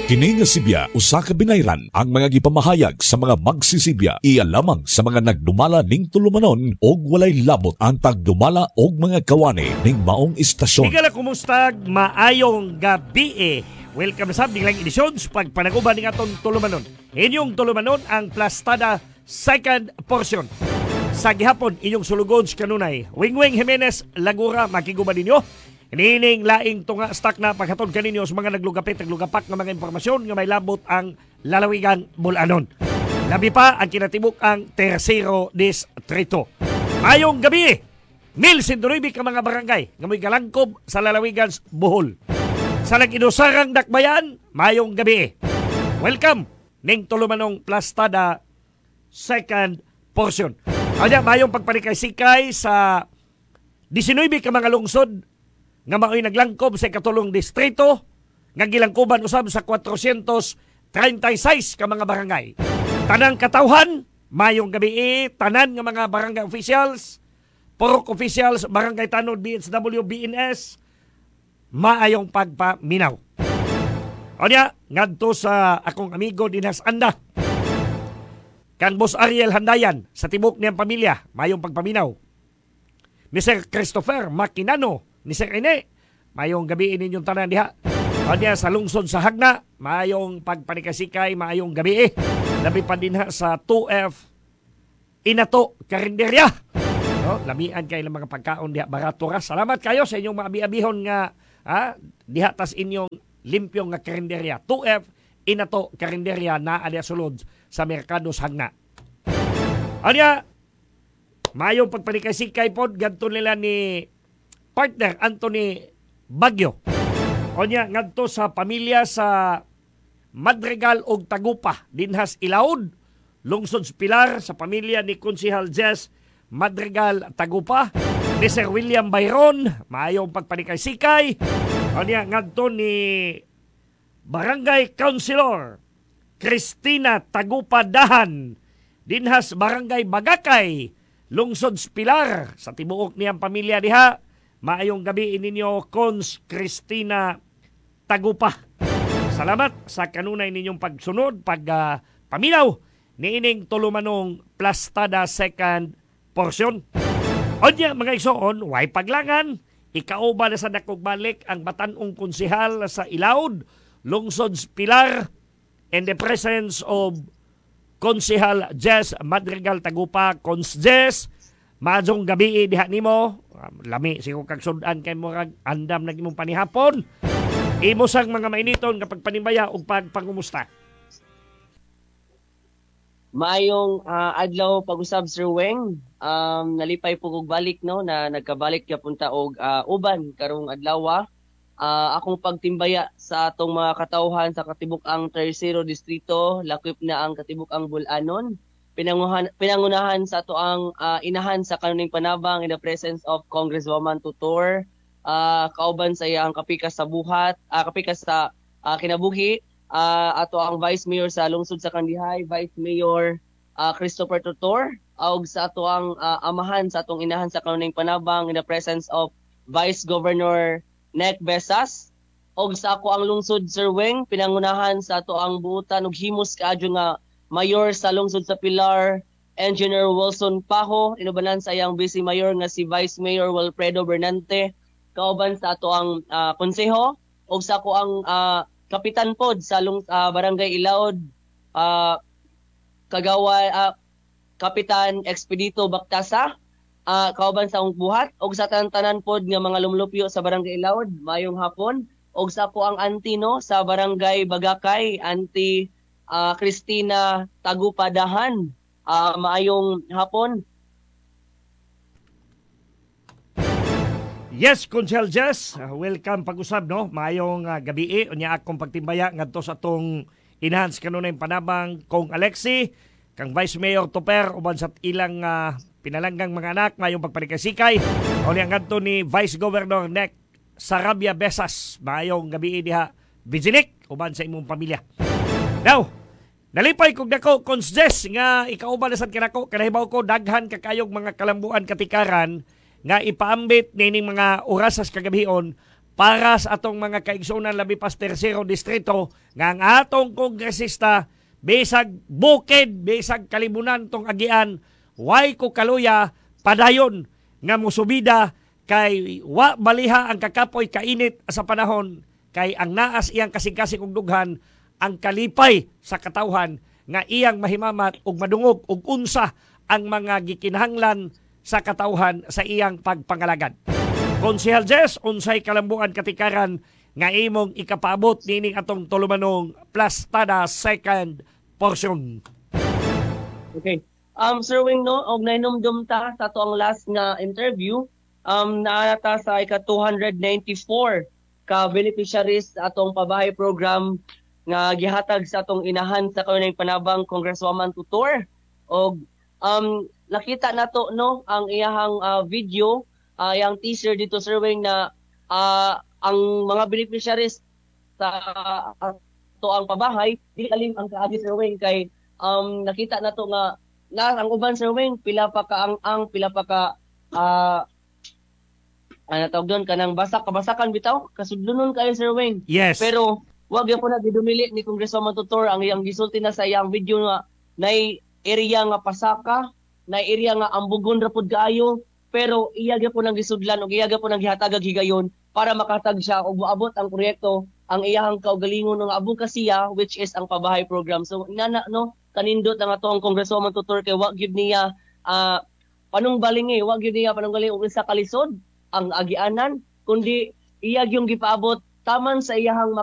Kini nga Sibya usa ka binayran ang mga gipamahayag sa mga magsisibya iya lamang sa mga nagdumala ning tulumanon og walay labot ang tagdumala og mga kawani ning maong istasyon. Higala kumusta maayong gabi Welcome sa biglang edisyon sa pagpanaguban ng atong tulumanon. Inyong tulumanon ang Plastada second portion. Sa gihapon inyong sulugon sa kanunay Wingwing Jimenez Lagura makiguban ninyo. Nining laing tunga stock na paghatod kaninyo sa mga naglugapak ng mga impormasyon nga may labot ang lalawigan Bulanon. Labi pa ang kinatibuk ang Tercero Distrito. Mayong gabi, 1,109 ka mga barangay nga may galangkob sa lalawigan Bohol. Sa nag-inusarang dakbayan, mayong gabi. Welcome ning tulumanong Plastada second portion. Kaya mayong pagpanikay-sikay sa 19 ka mga lungsod nga mao'y naglangkob sa katulong distrito nga gilangkoban usab sa 436 ka mga barangay. Tanang katawhan, mayong gabi tanan nga mga barangay officials, purok officials, barangay tanod, DSW, BNS, maayong pagpaminaw. O niya, ngadto sa akong amigo dinhas Anda, kang Boss Ariel Handayan, sa tibok niyang pamilya, mayong pagpaminaw. Ni Sir Christopher Makinano, ni Sir Ine, mayong gabi ninyong tanan diha. O niya, sa lungsod sa Hagna, mayong pagpanikasikay, mayong gabi Labi pa din sa 2F Inato Karinderya. No, lamian kayo ng mga pagkaon diha barato ra. Salamat kayo sa inyong maabi-abihon nga diha tas inyong limpyong nga karinderya. 2F Inato Karinderya na adya sulod sa Merkados Hagna. Anya, mayong pagpanikasikay pod gadto nila ni partner Anthony Bagyo. Onya ngadto sa pamilya sa Madrigal og Tagupa dinhas Ilaud, lungsod Pilar, sa pamilya ni Konsehal Jess Madrigal Tagupa, ni Sir William Bayron, maayong pagpanikay-sikay. Onya ngadto ni Barangay Councilor Cristina Tagupa Dahan dinhas Barangay Bagakay, lungsod Pilar, sa tibuok niyang pamilya diha. Maayong gabi ninyo, Cons Cristina Tagupa. Salamat sa kanunay ninyong pagsunod, paminaw ni ining tulumanong Plastada second portion. Onya mga igsoon, way paglangan, ikauba na sa dakog balik ang batanong konsehal sa Ilaud, lungsod Pilar, in the presence of Konsehal Jess Madrigal Tagupa. Cons Jess, maadong gabi diha nimo. Lami sigo kag sudan kay mo andam nag imong panihapon. Imo sang mga mainiton kapag panimbaya og pagpangumusta. Maayong adlaw pag-usab Sir Weng. Nalipay po kog balik no na nagkabalik ka punta og uban karong adlaw. Akong pagtimbaya sa atong mga katawhan sa katibuk-ang Tercero Distrito, lakip na ang katibuk-ang Bulanon. Pinangunahan sa ato ang inahan sa kanuning panabang in the presence of Congresswoman Tutor, kauban sa iyang kapikas sa buhat, kapikas sa kinabuhi, ato ang Vice Mayor sa lungsod sa Kandihay, Vice Mayor Christopher Tutor, ug sa ato ang amahan sa atong inahan sa kanuning panabang in the presence of Vice Governor Nek Besas, ug sa ako ang lungsod Sir Weng, pinangunahan sa ato ang buutan ug himos kaadyo nga Mayor sa lungsod sa Pilar, Engineer Wilson Paho, inubanan sa iyang Vice Mayor nga si Vice Mayor Wilfredo Bernante, kauban sa ato ang konseho, o sa ako ang kapitan pod sa Barangay Ilaud, Kapitan Expedito Bactasa, kauban sa akong buhat, o sa tanan pod nga mga lumlupyo sa Barangay Ilaud, mayong hapon, o sa ako ang auntie no, sa Barangay Bagakay, Auntie Cristina Tagupa Dahan. Maayong hapon. Yes, Consel Jess, welcome pag-usab no. Maayong gabi unya akong pagtimbaya ngadto sa atong enhance kanunay panabang Kong Alexi, kang Vice Mayor Tuper uban sa ilang pinalanggang mga anak mayong pagpanikasikay. Unya ngadto ni Vice Governor Nek Sarabia Besas, maayong gabi diha Vigilik uban sa imong pamilya. Now, nalipay kog dako Cons Jess nga ikauban na sad kinako kanahibaw ko daghan kakayog mga kalambuan katikaran nga ipaambit nining mga orasas kagabihon para sa atong mga kaigsunan labi pas tersero distrito nga ang atong kongresista bisag bukid, bisag kalibunan tong agian, way ko kaluya padayon nga musubida kay wa baliha ang kakapoy kainit sa panahon kay ang naas iyang kasing-kasing og dughan ang kalipay sa katawhan nga iyang mahimamat og madungog og unsa ang mga gikinahanglan sa katawhan sa iyang pagpangalagad. Konsehal Jess, unsay kalambuan katikaran nga imong ikapaabot nining atong tulumanong plastada second portion. Okay. Sir Wing, no, og nainumdum ta sa to ang last nga interview, naata sa ika-294 ka beneficiaries sa atong pabahay program nga gihatag sa atong inahan sa kanunay panabang Congresswoman Tutor. Og nakita nato no ang iyahang video, yung teaser dito, Sir Wing, na ang mga beneficiaries sa to ang pabahay, di alim ang kaagi, Sir Wing, kay nakita nato nga ang uban, Sir Wing, pila pa ka ang pila pa ka ano tawag doon, kanang kabasakan bitaw, kasudlunon kayo, Sir Wing. Yes. Pero wag gyud po na gidumili ni Congresswoman Tutor ang iyang gisulti na sa iyang video nga nay area nga pasaka, nay area nga ambugon ra pud kaayo, pero iya gyud po nang gisudlan ug iya gyud po nang gihatag higayon para makatag siya og moabot ang proyekto ang iyang kaugalingon nga advokasya, which is ang pabahay program. So inana no, kanindot ang ato ang Congresswoman Tutor kay wag gyud niya panungbalingi, wag gyud niya panungbalingi og isa kalisod ang agianan, kundi iya gyud gipaabot taman sa iyang